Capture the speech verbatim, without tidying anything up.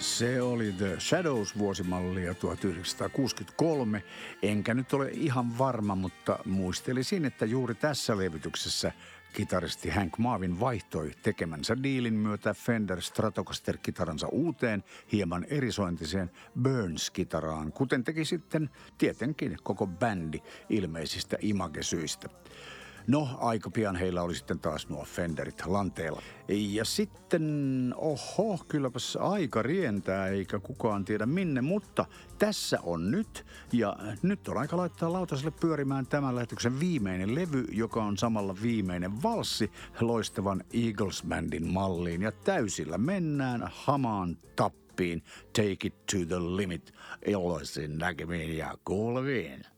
Se oli The Shadows vuosimallia tuhatyhdeksänsataakuusikymmentäkolme. Enkä nyt ole ihan varma, mutta muistelisin, että juuri tässä levytyksessä kitaristi Hank Marvin vaihtoi tekemänsä diilin myötä Fender Stratocaster-kitaransa uuteen, hieman erisointiseen Burns-kitaraan, kuten teki sitten tietenkin koko bändi ilmeisistä imagesyistä. No, aika pian heillä oli sitten taas nuo Fenderit lanteella. Ja sitten, oho, kylläpäs aika rientää, eikä kukaan tiedä minne, mutta tässä on nyt. Ja nyt on aika laittaa lautaselle pyörimään tämän lähetyksen viimeinen levy, joka on samalla viimeinen valssi loistavan Eagles-bändin malliin. Ja täysillä mennään hamaan tappiin. Take it to the limit. Iloisin näkemiin ja kuuleviin.